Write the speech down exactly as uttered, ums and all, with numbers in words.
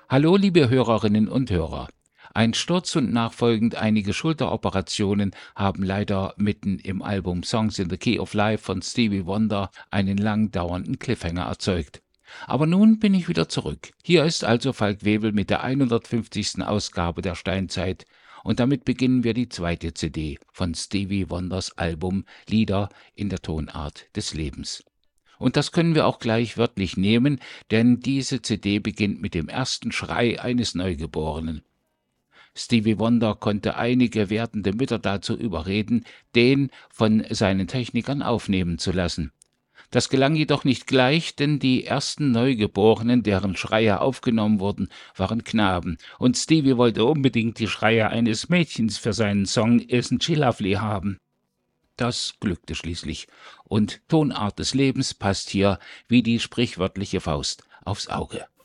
Hallo, liebe Hörerinnen und Hörer. Ein Sturz und nachfolgend einige Schulteroperationen haben leider mitten im Album Songs in the Key of Life von Stevie Wonder einen lang dauernden Cliffhanger erzeugt. Aber nun bin ich wieder zurück. Hier ist also Falk Webel mit der hundertfünfzigsten Ausgabe der Steinzeit und damit beginnen wir die zweite C D von Stevie Wonders Album Lieder in der Tonart des Lebens. Und das können wir auch gleich wörtlich nehmen, denn diese C D beginnt mit dem ersten Schrei eines Neugeborenen. Stevie Wonder konnte einige werdende Mütter dazu überreden, den von seinen Technikern aufnehmen zu lassen. Das gelang jedoch nicht gleich, denn die ersten Neugeborenen, deren Schreie aufgenommen wurden, waren Knaben, und Stevie wollte unbedingt die Schreie eines Mädchens für seinen Song Isn't She Lovely haben. Das glückte schließlich, und Tonart des Lebens passt hier wie die sprichwörtliche Faust aufs Auge.